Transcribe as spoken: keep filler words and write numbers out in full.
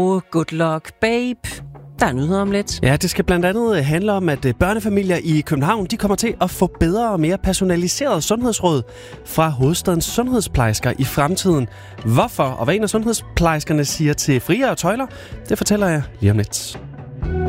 Good luck, babe. Der er nyheder om lidt. Ja, det skal blandt andet handle om, at børnefamilier i København de kommer til at få bedre og mere personaliseret sundhedsråd fra hovedstadens sundhedsplejersker i fremtiden. Hvorfor og hvad en af sundhedsplejerskerne siger til friere tøjler, det fortæller jeg lige om lidt.